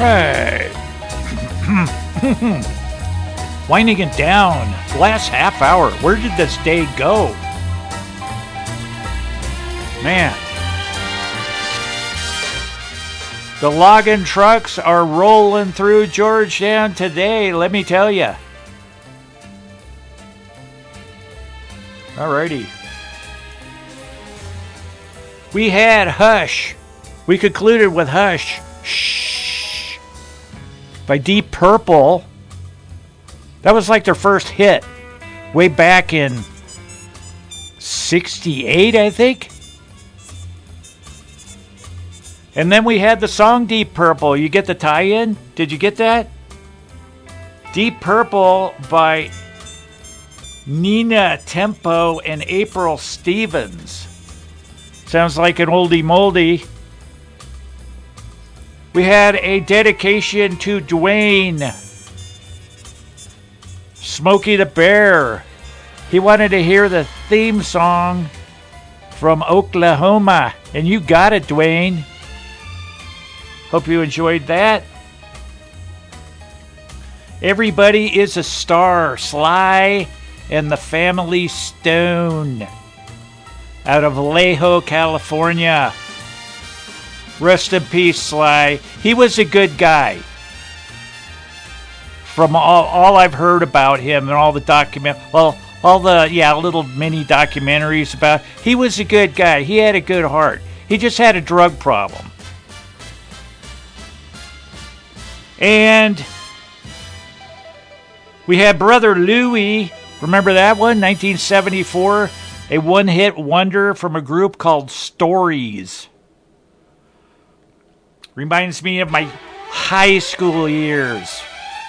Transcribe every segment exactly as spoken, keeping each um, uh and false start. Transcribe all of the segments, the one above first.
Hey. Winding it down. Last half hour. Where did this day go? Man. The logging trucks are rolling through Georgetown today, let me tell you. Alrighty. We had Hush. We concluded with Hush. Shh. By Deep Purple. That was like their first hit. Way back in sixty-eight, I think. And then we had the song Deep Purple. You get the tie-in? Did you get that? Deep Purple by Nina Tempo and April Stevens. Sounds like an oldie moldy. We had a dedication to Dwayne. Smokey the Bear. He wanted to hear the theme song from Oklahoma. And you got it, Dwayne. Hope you enjoyed that. Everybody is a Star. Sly and the Family Stone. Out of Vallejo, California. Rest in peace, Sly. He was a good guy. From all, all I've heard about him and all the document, well, all the, yeah, little mini documentaries about, he was a good guy. He had a good heart. He just had a drug problem. And we had Brother Louie. Remember that one? nineteen seventy-four. A one-hit wonder from a group called Stories. Reminds me of my high school years.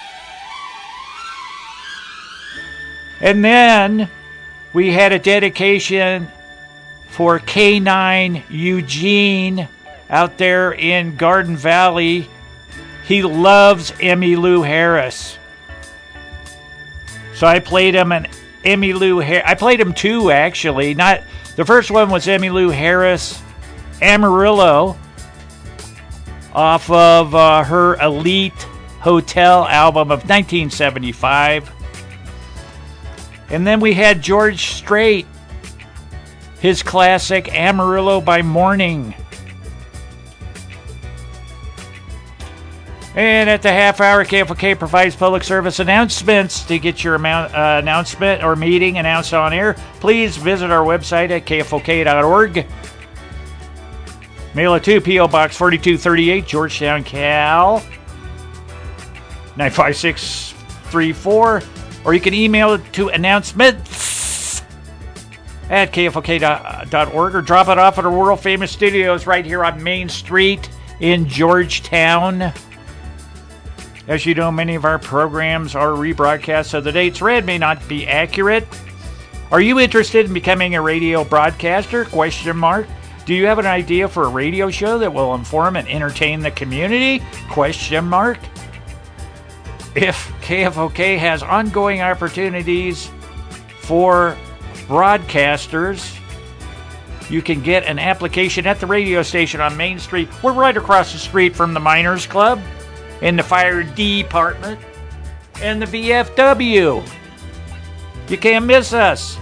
And then we had a dedication for K nine Eugene out there in Garden Valley. He loves Emmylou Harris. So I played him an Emmylou Harris. I played him two, actually. Not the first one was Emmylou Harris, Amarillo, off of uh, her Elite Hotel album of nineteen seventy-five. And then we had George Strait, his classic Amarillo by Morning. And at the half hour, K F O K provides public service announcements. To get your amount, uh, announcement or meeting announced on air, please visit our website at K F O K dot org. Mail it to P O Box forty-two thirty-eight, Georgetown, Cal nine five six three four. Or you can email it to announcements at K F O K dot org or drop it off at our world-famous studios right here on Main Street in Georgetown. As you know, many of our programs are rebroadcast, so the dates read may not be accurate. Are you interested in becoming a radio broadcaster? Question mark. Do you have an idea for a radio show that will inform and entertain the community? Question mark. If K F O K has ongoing opportunities for broadcasters, you can get an application at the radio station on Main Street. We're right across the street from the Miners Club, in the fire department, and the V F W. You can't miss us.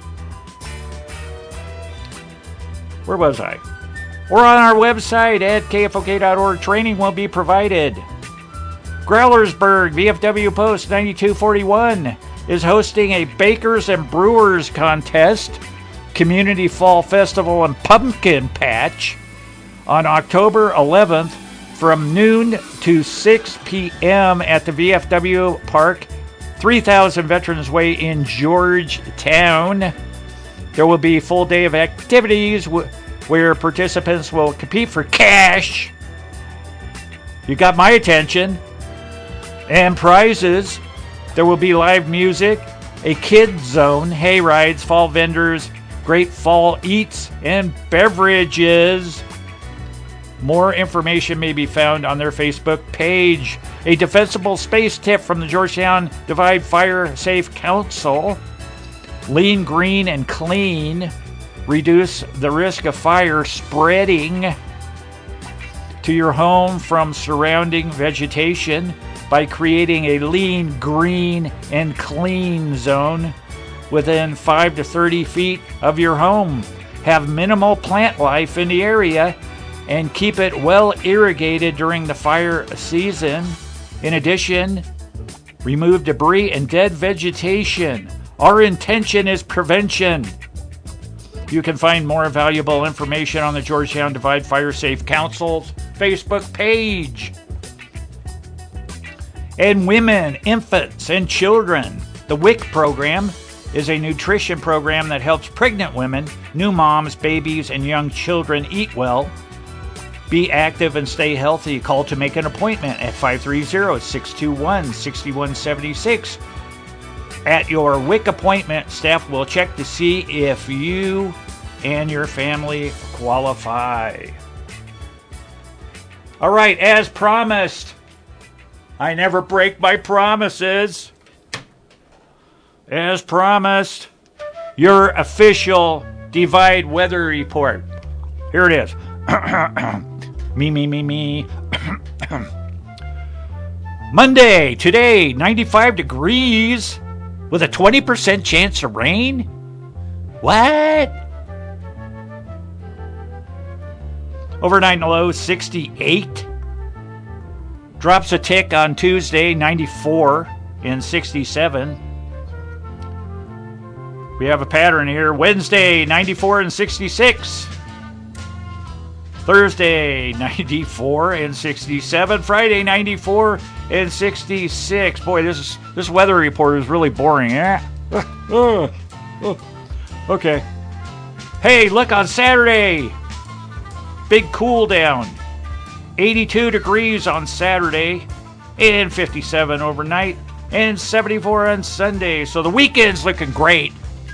Where was I? We're on our website at K F O K dot org. Training will be provided. Growlersburg, V F W Post ninety-two forty-one, is hosting a Bakers and Brewers contest, Community Fall Festival and Pumpkin Patch on October eleventh from noon to six p.m. at the V F W Park, three thousand Veterans Way in Georgetown. There will be a full day of activities w- where participants will compete for cash. You got my attention. And prizes. There will be live music, a kids zone, hay rides, fall vendors, great fall eats, and beverages. More information may be found on their Facebook page. A defensible space tip from the Georgetown Divide Fire Safe Council. Lean, green, and clean. Reduce the risk of fire spreading. to your home from surrounding vegetation by creating a lean, green, and clean zone within five to thirty feet of your home. Have minimal plant life in the area and keep it well irrigated during the fire season. In addition, remove debris and dead vegetation. Our intention is prevention. You can find more valuable information on the Georgetown Divide Fire Safe Council's Facebook page. And women, infants, and children. The W I C program is a nutrition program that helps pregnant women, new moms, babies, and young children eat well, be active, and stay healthy. Call to make an appointment at five three zero, six two one, six one seven six. At your W I C appointment, staff will check to see if you and your family qualify. All right, as promised, I never break my promises. As promised, your official Divide weather report. Here it is. me, me, me, me. Monday, today, ninety-five degrees with a twenty percent chance of rain? What? Overnight low, sixty-eight. Drops a tick on Tuesday, ninety-four and sixty-seven. We have a pattern here. Wednesday, ninety-four and sixty-six. Thursday, ninety-four and sixty-seven. Friday, ninety-four and sixty-six. Boy, this is, this weather report is really boring. Yeah. Okay. Hey, look, on Saturday, big cool down. eighty-two degrees on Saturday and fifty-seven overnight and seventy-four on Sunday. So the weekend's looking great.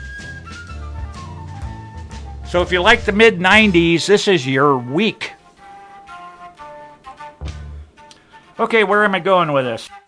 So if you like the mid nineties, this is your week. Okay, where am I going with this?